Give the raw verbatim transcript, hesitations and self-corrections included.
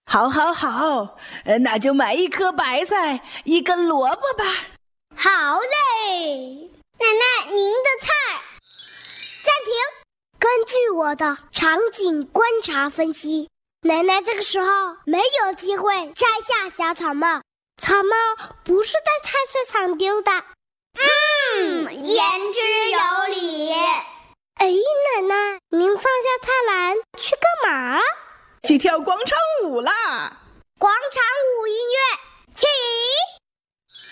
好好好，那就买一颗白菜，一根萝卜吧。 好嘞，奶奶，您的菜。暂停。根据我的场景观察分析，奶奶这个时候没有机会摘下小草帽，草帽不是在菜市场丢的。 嗯，言之有理。 哎，奶奶，您放下菜篮去干嘛？ 去跳广场舞啦！ 广场舞音乐